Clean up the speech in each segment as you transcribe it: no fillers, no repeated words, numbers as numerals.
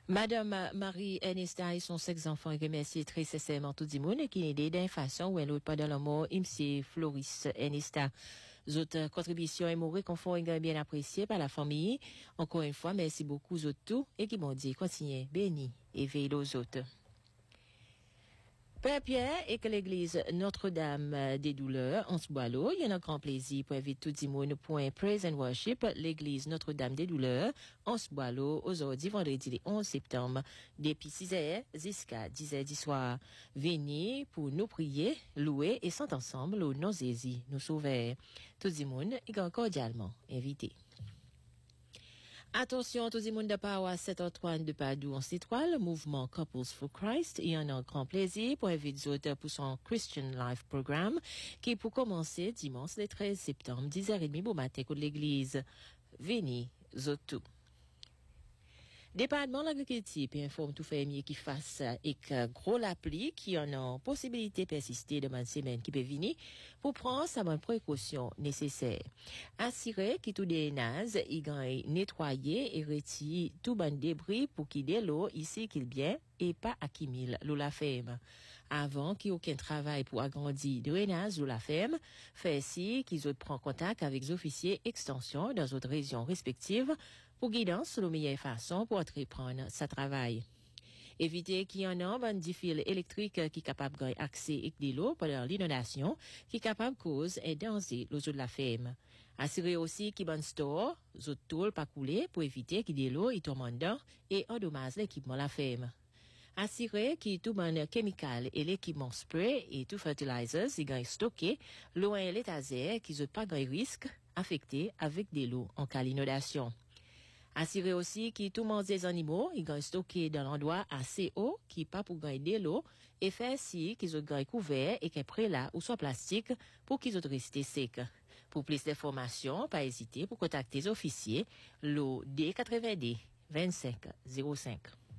Madame Marie Ernesta et son sex enfant remercie très sincèrement tout le monde qui aidé d'une façon ou une autre pendant le mot MC Floris Ernesta. Votre contribution est mourue confort et bien appréciée par la famille. Encore une fois, merci beaucoup aux autres et qui m'ont dit continuez, béni et veillez aux autres. Père Pierre et que l'église Notre-Dame des Douleurs en Sboilo, il y a un grand plaisir pour inviter tout le monde pour un praise and worship l'église Notre-Dame des Douleurs en Sboilo aujourd'hui vendredi le 11 septembre depuis 6h jusqu'à 10h du soir. Venez pour nous prier, louer et chanter ensemble au nom de Jésus nous sauver. Tout le monde est cordialement invité. Attention, tout le monde de Power 7h30 de Padoue en Citoile, le mouvement Couples for Christ. Il y en a un grand plaisir pour inviter les autres pour son Christian Life Programme qui pour commencer dimanche le 13 septembre, 10h30 au matin de l'église. Venez, zotou. Département de l'agriculture puis informe tout fermier qui fasse et que gros la pluie qui en a possibilité persister de une semaine qui peut venir pour prendre sa bonne précaution nécessaire. Assurer que tout des nazes y gagne nettoyer et retirer tout bon débris pour qu'il ait l'eau ici qu'il bien et pas accumule l'eau la ferme. Avant qu'il y ait aucun travail pour agrandir le drainage l'eau la ferme, fait si qu'ils prennent contact avec les officiers extension dans d'autres régions respectives pour guidance sur la meilleure façon pour entreprendre sa travail. Éviter qu'il y en a un fil électrique qui est capable de accès et de l'eau pendant l'inondation, qui est capable de cause et danger l'eau de la ferme. Assurer aussi qu'il y a un store, zone tôle pas couler pour éviter qu'il y ait l'eau et tombant et endommage l'équipement de la ferme. Assurer que tout bon chemical et l'équipement spray et tout fertilizer si gagne stocké loin l'état zéro qui ne pas de risque affecté avec de l'eau en cas d'inondation. Assurer aussi que tout monde des animaux ils gagne stocké dans l'endroit assez haut qui pas pour gagner de l'eau et faire si qu'ils ont gagne couvert et qu'est prêt là ou soit plastique pour qu'ils ont resté sec. Pour plus d'informations, pas hésiter pour contacter les officiers l'eau D90 2505.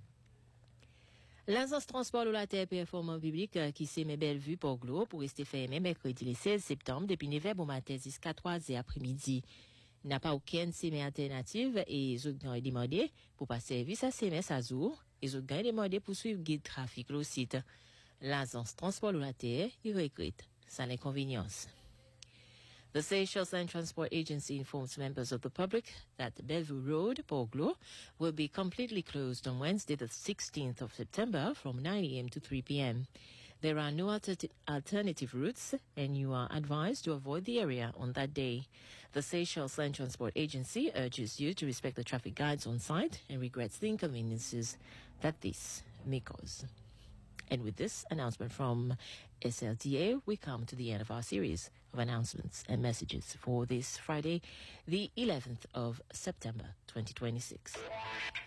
L'agence transport de la terre performance publique qui s'est Bellevue pour Glo pour rester fermé mercredi le 16 septembre depuis 9h au matin jusqu'à 3h après-midi. N'a pas aucune semaine alternative et ils ont demandé pour pas service à SMS à jour. Ils ont demandé pour suivre guide trafic le site. L'agence transport de la terre, il regrette sans inconvénience. The Seychelles Land Transport Agency informs members of the public that Bellevue Road, Poglo, will be completely closed on Wednesday the 16th of September from 9 a.m. to 3 p.m. There are no alternative routes and you are advised to avoid the area on that day. The Seychelles Land Transport Agency urges you to respect the traffic guides on site and regrets the inconveniences that this may cause. And with this announcement from SLTA, we come to the end of our series of announcements and messages for this Friday, the 11th of September, 2026.